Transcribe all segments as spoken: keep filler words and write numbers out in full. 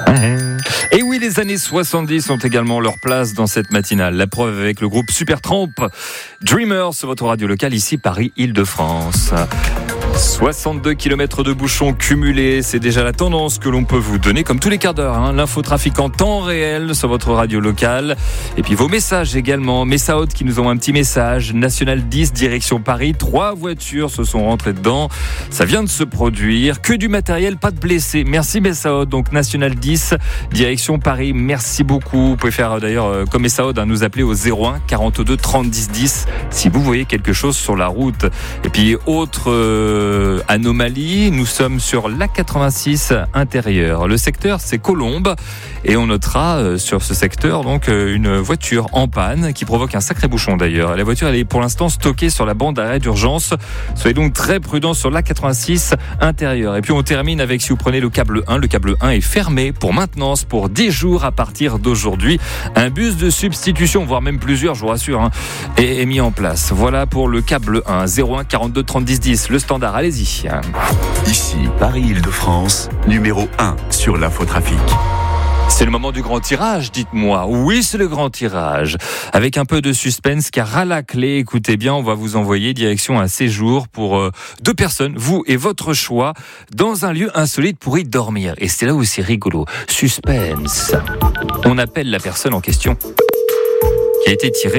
Et oui, les années soixante-dix ont également leur place dans cette matinale. La preuve avec le groupe Supertramp, Dreamers, votre radio locale ici Paris-Île-de-France. soixante-deux kilomètres de bouchons cumulés, c'est déjà la tendance que l'on peut vous donner comme tous les quarts d'heure. Hein. L'infotrafic en temps réel sur votre radio locale. Et puis vos messages également. Messaout qui nous ont un petit message. National dix, direction Paris. Trois voitures se sont rentrées dedans. Ça vient de se produire. Que du matériel, pas de blessés. Merci Messaout. Donc National dix, direction Paris. Merci beaucoup. Vous pouvez faire d'ailleurs comme Messaout, hein, nous appeler au zéro un quarante-deux trente dix dix si vous voyez quelque chose sur la route. Et puis autre... Euh, anomalie, nous sommes sur l'A quatre-vingt-six intérieur. Le secteur, c'est Colombes et on notera euh, sur ce secteur donc euh, une voiture en panne qui provoque un sacré bouchon d'ailleurs. La voiture, elle est pour l'instant stockée sur la bande d'arrêt d'urgence. Soyez donc très prudents sur l'A quatre-vingt-six intérieur. Et puis on termine avec, si vous prenez le câble un, le câble un est fermé pour maintenance pour dix jours à partir d'aujourd'hui. Un bus de substitution, voire même plusieurs, je vous rassure, hein, est, est mis en place. Voilà pour le câble un, zéro un quarante-deux trente dix dix, le standard. Allez-y. Ici, Paris-Île-de-France, numéro un sur l'infotrafic. C'est le moment du grand tirage, dites-moi. Oui, c'est le grand tirage. Avec un peu de suspense, car à la clé, écoutez bien, on va vous envoyer direction un séjour pour euh, deux personnes, vous et votre choix, dans un lieu insolite pour y dormir. Et c'est là où c'est rigolo. Suspense. On appelle la personne en question qui a été tirée.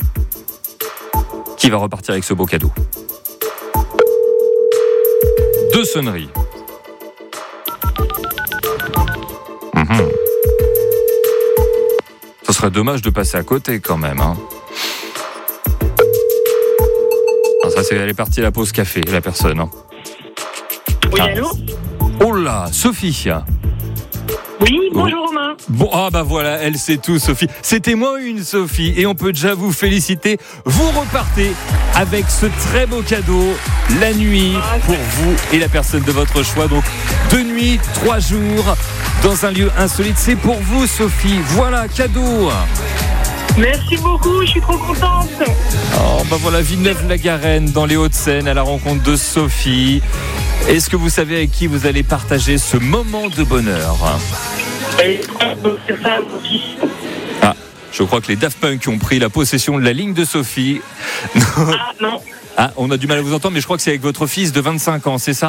Qui va repartir avec ce beau cadeau? Deux sonneries. Mmh. Ce serait dommage de passer à côté quand même. Hein. Ah, ça, c'est, elle est partie à la pause café, la personne. Hein. Oui, ah. allô ? Oh là, Sophie. Oui, bonjour Romain. Bon, ah bah voilà, elle sait tout, Sophie. C'était moi une Sophie, et on peut déjà vous féliciter. Vous repartez avec ce très beau cadeau, la nuit, pour vous et la personne de votre choix. Donc, deux nuits, trois jours, dans un lieu insolite. C'est pour vous, Sophie. Voilà, cadeau. Merci beaucoup, je suis trop contente. Oh, bah voilà, Villeneuve-la-Garenne, dans les Hauts-de-Seine, à la rencontre de Sophie. Est-ce que vous savez avec qui vous allez partager ce moment de bonheur ? Ah, je crois que les Daft Punk ont pris la possession de la ligne de Sophie. Ah non. Ah, on a du mal à vous entendre, mais je crois que c'est avec votre fils de vingt-cinq ans, c'est ça ?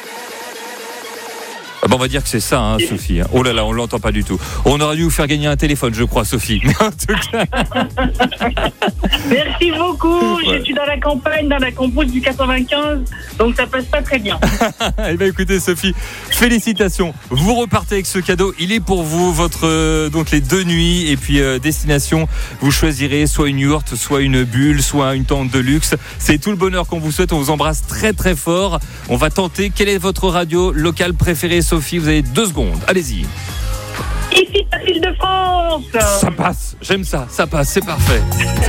Ah bon, on va dire que c'est ça, hein, Sophie. Oh là là, on l'entend pas du tout. On aurait dû vous faire gagner un téléphone, je crois, Sophie. Mais en tout cas... Merci beaucoup. Ouais. Je suis dans la campagne, dans la compote du quatre-vingt-quinze, donc ça passe pas très bien. Eh bien, écoutez, Sophie, félicitations. Vous repartez avec ce cadeau. Il est pour vous, votre euh, donc les deux nuits et puis euh, destination. Vous choisirez soit une yourte, soit une bulle, soit une tente de luxe. C'est tout le bonheur qu'on vous souhaite. On vous embrasse très très fort. On va tenter. Quelle est votre radio locale préférée, Sophie? Vous avez deux secondes. Allez-y. Ici, Île-de-France. Ça passe. J'aime ça. Ça passe. C'est parfait.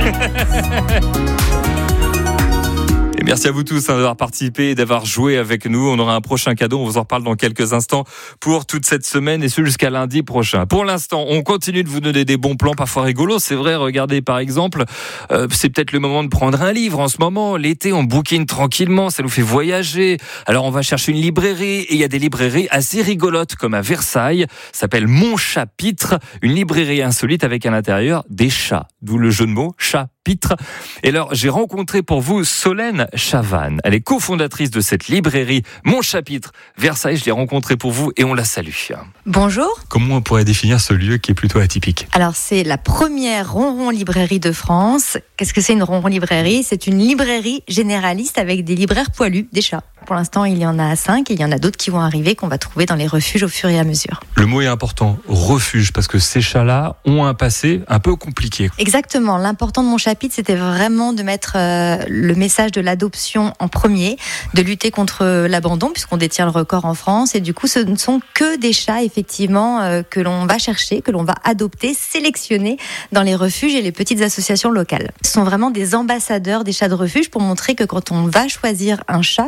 Et merci à vous tous hein, d'avoir participé et d'avoir joué avec nous. On aura un prochain cadeau, on vous en reparle dans quelques instants pour toute cette semaine et ce jusqu'à lundi prochain. Pour l'instant, on continue de vous donner des bons plans parfois rigolos. C'est vrai, regardez par exemple, euh, c'est peut-être le moment de prendre un livre en ce moment. L'été, on bouquine tranquillement, ça nous fait voyager. Alors on va chercher une librairie et il y a des librairies assez rigolotes comme à Versailles. Ça s'appelle Mon Chapitre, une librairie insolite avec à l'intérieur des chats. D'où le jeu de mots, chapitre. Et alors, j'ai rencontré pour vous Solène Chavannes. Elle est cofondatrice de cette librairie Mon Chapitre Versailles. Je l'ai rencontrée pour vous et on la salue. Bonjour. Comment on pourrait définir ce lieu qui est plutôt atypique ? Alors, c'est la première ronron librairie de France. Qu'est-ce que c'est une ronron librairie ? C'est une librairie généraliste avec des libraires poilus, des chats. Pour l'instant, il y en a cinq et il y en a d'autres qui vont arriver, qu'on va trouver dans les refuges au fur et à mesure. Le mot est important, refuge, parce que ces chats-là ont un passé un peu compliqué. Exactement. L'important de Mon Chapitre, c'était vraiment de mettre euh, le message de l'adoption en premier, de lutter contre l'abandon, puisqu'on détient le record en France. Et du coup, ce ne sont que des chats, effectivement, euh, que l'on va chercher, que l'on va adopter, sélectionner dans les refuges et les petites associations locales. Ce sont vraiment des ambassadeurs des chats de refuge pour montrer que quand on va choisir un chat, quand on va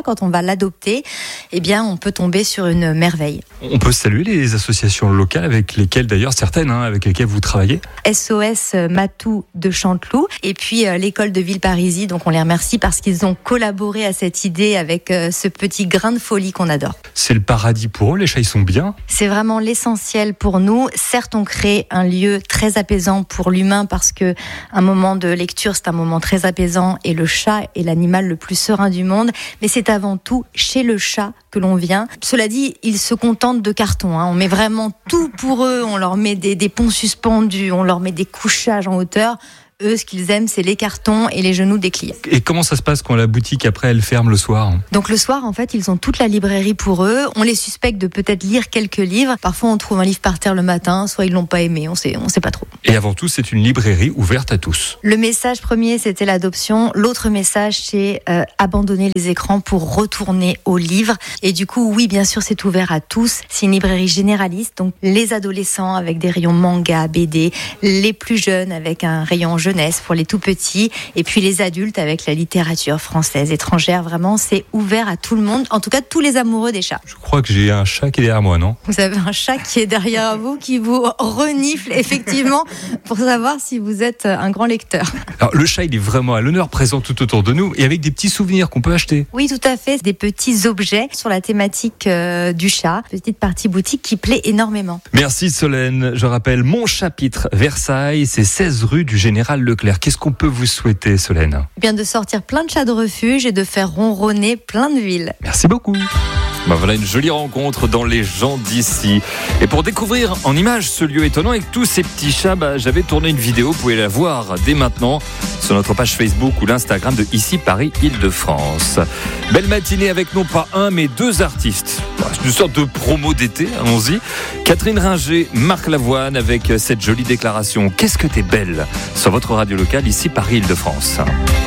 l'adopter, eh bien, on peut tomber sur une merveille. On peut saluer les associations locales avec lesquelles, d'ailleurs, certaines, hein, avec lesquelles vous travaillez. S O S Matou de Chanteloup et puis euh, l'école de Villeparisis. Donc on les remercie parce qu'ils ont collaboré à cette idée avec euh, ce petit grain de folie qu'on adore. C'est le paradis pour eux, les chats ils sont bien. C'est vraiment l'essentiel pour nous. Certes, on crée un lieu très apaisant pour l'humain parce que un moment de lecture, c'est un moment très apaisant et le chat est l'animal le plus serein du monde. Mais c'est avant tout chez le chat que l'on vient. Cela dit, ils se contentent de carton. Hein. On met vraiment tout pour eux. On leur met des, des ponts suspendus, on leur met des couchages en hauteur. Eux, ce qu'ils aiment, c'est les cartons et les genoux des clients. Et comment ça se passe quand la boutique, après, elle ferme le soir ? Donc le soir, en fait, ils ont toute la librairie pour eux. On les suspecte de peut-être lire quelques livres. Parfois, on trouve un livre par terre le matin, soit ils l'ont pas aimé, on sait, on sait pas trop. Et avant tout, c'est une librairie ouverte à tous. Le message premier, c'était l'adoption. L'autre message, c'est euh, abandonner les écrans pour retourner aux livres. Et du coup, oui, bien sûr, c'est ouvert à tous. C'est une librairie généraliste, donc les adolescents avec des rayons manga, B D, les plus jeunes avec un rayon jeunesse pour les tout petits, et puis les adultes avec la littérature française, étrangère. Vraiment, c'est ouvert à tout le monde, en tout cas tous les amoureux des chats. Je crois que j'ai un chat qui est derrière moi, non ? Vous avez un chat qui est derrière vous, qui vous renifle effectivement pour savoir si vous êtes un grand lecteur. Alors, le chat, il est vraiment à l'honneur, présent tout autour de nous, et avec des petits souvenirs qu'on peut acheter. Oui, tout à fait, des petits objets sur la thématique euh, du chat, petite partie boutique qui plaît énormément. Merci Solène. Je rappelle, mon chapitre Versailles, c'est seize rue du Général Leclerc. Qu'est-ce qu'on peut vous souhaiter, Solène ? Bien de sortir plein de chats de refuge et de faire ronronner plein de villes. Merci beaucoup. Ben voilà une jolie rencontre dans les gens d'ici. Et pour découvrir en images ce lieu étonnant avec tous ces petits chats, ben j'avais tourné une vidéo, vous pouvez la voir dès maintenant sur notre page Facebook ou l'Instagram de Ici Paris Île-de-France. Belle matinée avec non pas un mais deux artistes. C'est une sorte de promo d'été, allons-y. Catherine Ringer, Marc Lavoine avec cette jolie déclaration « Qu'est-ce que t'es belle ?» sur votre radio locale Ici Paris Île-de-France.